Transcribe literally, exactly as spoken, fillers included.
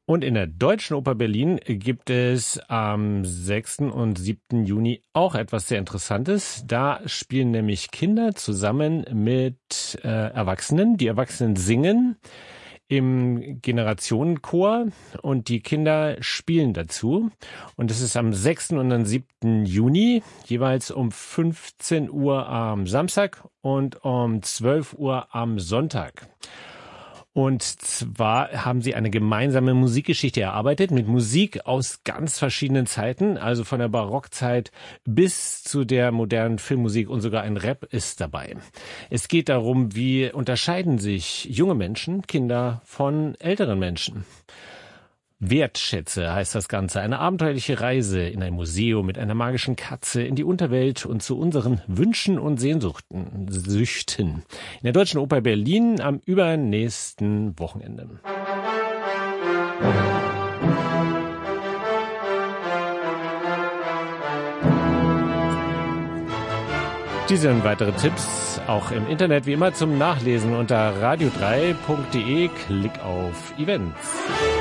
Und in der Deutschen Oper Berlin gibt es am sechsten und siebten Juni auch etwas sehr Interessantes. Da spielen nämlich Kinder zusammen mit äh, Erwachsenen. Die Erwachsenen singen im Generationenchor und die Kinder spielen dazu. Und es ist am sechsten und am siebten Juni, jeweils um fünfzehn Uhr am Samstag und um zwölf Uhr am Sonntag. Und zwar haben sie eine gemeinsame Musikgeschichte erarbeitet mit Musik aus ganz verschiedenen Zeiten, also von der Barockzeit bis zu der modernen Filmmusik, und sogar ein Rap ist dabei. Es geht darum, wie unterscheiden sich junge Menschen, Kinder von älteren Menschen. Wertschätze heißt das Ganze. Eine abenteuerliche Reise in ein Museum mit einer magischen Katze, in die Unterwelt und zu unseren Wünschen und Sehnsuchten, Süchten. In der Deutschen Oper Berlin am übernächsten Wochenende. Diese und weitere Tipps auch im Internet wie immer zum Nachlesen unter radio drei punkt de. Klick auf Events.